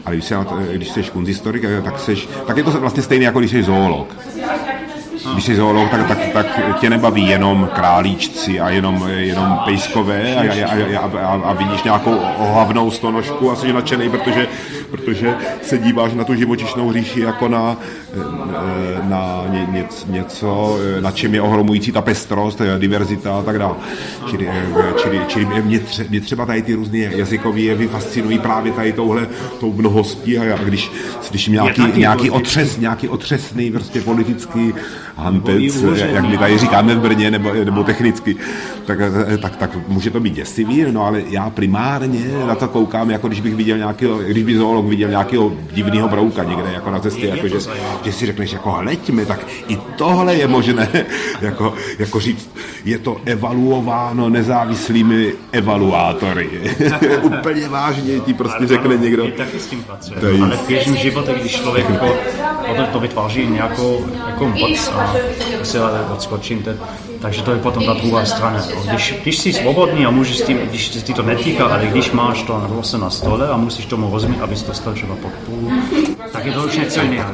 ale když jsi kunzistorik, tak je to vlastně stejné, jako když jsi zoolog. Když jsi zoolog, tak tě nebaví jenom králíčci a jenom pejskové a vidíš nějakou ohavnou stonožku a jsi nadšenej, protože se díváš na tu živočišnou říši jako na něco, na čem je ohromující ta pestrost, diverzita a tak dále. Čili mě třeba tady ty různé jazykové jevy fascinují právě tady tou mnohostí a když slyším nějaký otřesný prostě politický hantec, jak my tady říkáme v Brně, nebo technicky, tak může to být děsivý, no ale já primárně na to koukám, jako když by zoolog viděl nějakého divného brouka někde jako na cestě, jako že si řekneš, jako hleďme, tak i tohle je možné, jako říct, je to evaluováno nezávislými evaluátory. Úplně vážně ti prostě řekne někdo. Je taky s tím patří. Ale v běžném životě, když člověk to vytváří nějakou moc a si odskočím, takže to je potom ta druhá strana. Když jsi svobodný a můžeš s tím, když ti to netýká, ale když máš to rose na stole a musíš tomu rozumět, abys dostal třeba podpůru, tak je to už něco jiného.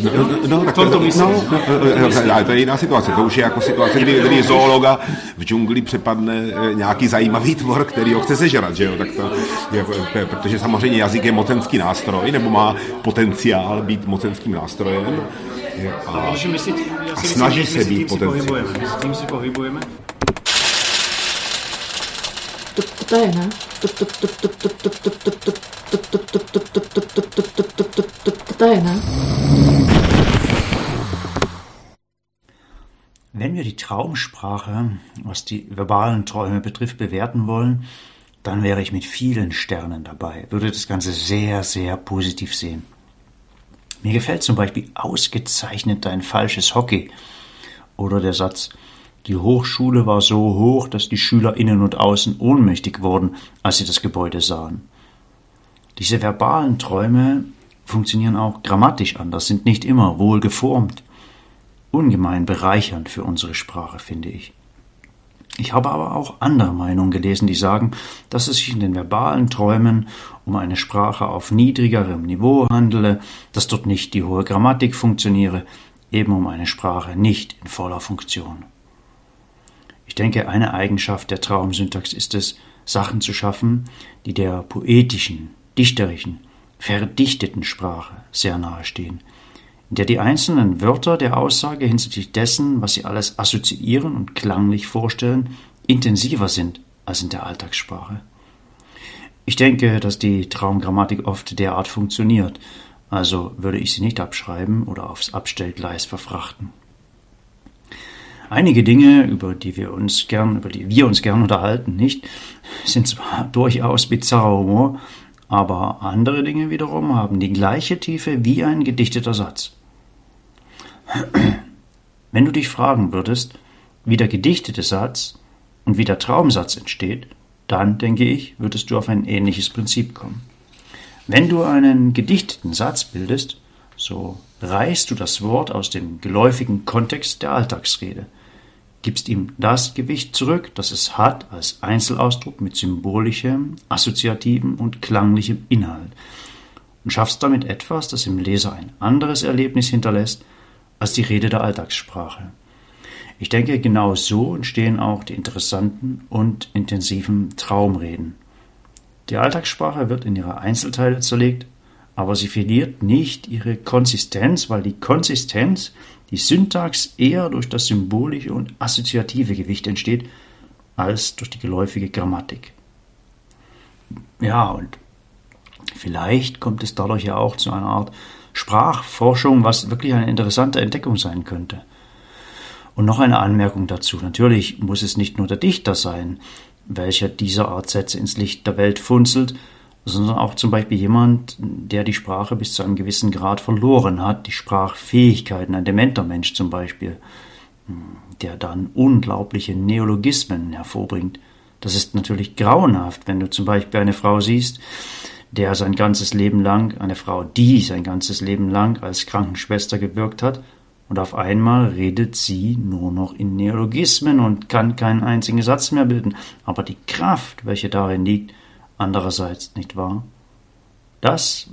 Ale to je jiná situace. To už je jako situace, kdy zoologa v džungli přepadne nějaký zajímavý tvor, který ho chce sežrat, že jo? Tak to je, protože samozřejmě jazyk je mocenský nástroj, nebo má potenciál být mocenským nástrojem. A snaží se být potenciál. Tím si pohybujeme. To je, ne? To je, ne? Wenn wir die Traumsprache, was die verbalen Träume betrifft, bewerten wollen, dann wäre ich mit vielen Sternen dabei, würde das Ganze sehr, sehr positiv sehen. Mir gefällt zum Beispiel ausgezeichnet dein falsches Hockey oder der Satz, die Hochschule war so hoch, dass die Schüler innen und außen ohnmächtig wurden, als sie das Gebäude sahen. Diese verbalen Träume funktionieren auch grammatisch anders, sind nicht immer wohl geformt. Ungemein bereichernd für unsere Sprache, finde ich. Ich habe aber auch andere Meinungen gelesen, die sagen, dass es sich in den verbalen Träumen um eine Sprache auf niedrigerem Niveau handele, dass dort nicht die hohe Grammatik funktioniere, eben um eine Sprache nicht in voller Funktion. Ich denke, eine Eigenschaft der Traumsyntax ist es, Sachen zu schaffen, die der poetischen, dichterischen, verdichteten Sprache sehr nahe stehen, in der die einzelnen Wörter der Aussage hinsichtlich dessen, was sie alles assoziieren und klanglich vorstellen, intensiver sind als in der Alltagssprache. Ich denke, dass die Traumgrammatik oft derart funktioniert, also würde ich sie nicht abschreiben oder aufs Abstellgleis verfrachten. Einige Dinge, über die wir uns gern unterhalten, nicht, sind zwar durchaus bizarrer Humor, aber andere Dinge wiederum haben die gleiche Tiefe wie ein gedichteter Satz. Wenn du dich fragen würdest, wie der gedichtete Satz und wie der Traumsatz entsteht, dann, denke ich, würdest du auf ein ähnliches Prinzip kommen. Wenn du einen gedichteten Satz bildest, so reißt du das Wort aus dem geläufigen Kontext der Alltagsrede, gibst ihm das Gewicht zurück, das es hat als Einzelausdruck mit symbolischem, assoziativem und klanglichem Inhalt und schaffst damit etwas, das im Leser ein anderes Erlebnis hinterlässt als die Rede der Alltagssprache. Ich denke, genau so entstehen auch die interessanten und intensiven Traumreden. Die Alltagssprache wird in ihre Einzelteile zerlegt, aber sie verliert nicht ihre Konsistenz, weil die Konsistenz, die Syntax eher durch das symbolische und assoziative Gewicht entsteht, als durch die geläufige Grammatik. Ja, und vielleicht kommt es dadurch ja auch zu einer Art Sprachforschung, was wirklich eine interessante Entdeckung sein könnte. Und noch eine Anmerkung dazu. Natürlich muss es nicht nur der Dichter sein, welcher diese Art Sätze ins Licht der Welt funzelt, sondern auch zum Beispiel jemand, der die Sprache bis zu einem gewissen Grad verloren hat, die Sprachfähigkeiten, ein dementer Mensch zum Beispiel, der dann unglaubliche Neologismen hervorbringt. Das ist natürlich grauenhaft, wenn du zum Beispiel eine Frau siehst, die sein ganzes Leben lang als Krankenschwester gewirkt hat, und auf einmal redet sie nur noch in Neologismen und kann keinen einzigen Satz mehr bilden. Aber die Kraft, welche darin liegt, andererseits, nicht wahr? Das